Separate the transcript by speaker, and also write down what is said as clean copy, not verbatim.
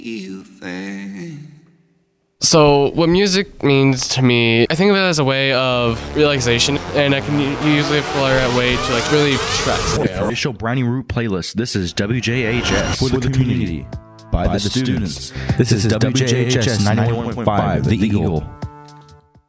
Speaker 1: So what music means to me, I think of it as a way of relaxation, and I can usually explore a way to like really stress.
Speaker 2: Official Brownie Root playlist. This is WJHS for the community by the students. This is WJHS 91.5, The Eagle.